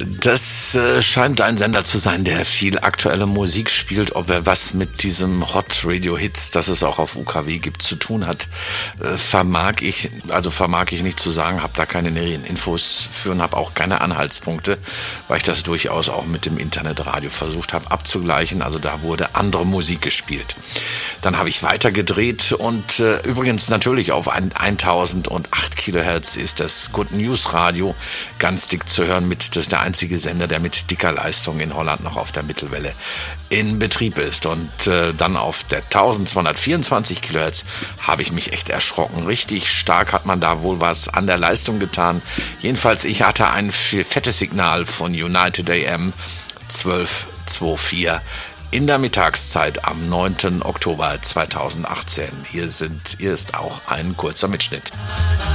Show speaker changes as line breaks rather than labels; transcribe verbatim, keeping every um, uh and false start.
Das äh, scheint ein Sender zu sein, der viel aktuelle Musik spielt. Ob er was mit diesem Hot Radio Hits, das es auch auf U K W gibt, zu tun hat, äh, vermag ich, also vermag ich nicht zu sagen, habe da keine näheren Infos für und habe auch keine Anhaltspunkte, weil ich das durchaus auch mit dem Internetradio versucht habe abzugleichen. Also da wurde andere Musik gespielt. Dann habe ich weitergedreht und äh, übrigens natürlich auf tausendacht Kilohertz ist das Good News Radio ganz dick zu hören mit, das ist der einzige Sender, der mit dicker Leistung in Holland noch auf der Mittelwelle in Betrieb ist. Und äh, dann auf der eintausendzweihundertvierundzwanzig Kilohertz habe ich mich echt erschrocken. Richtig stark hat man da wohl was an der Leistung getan. Jedenfalls, ich hatte ein fettes Signal von United A M zwölf vierundzwanzig in der Mittagszeit am neunten Oktober zweitausendachtzehn. Hier sind, hier ist auch ein kurzer Mitschnitt.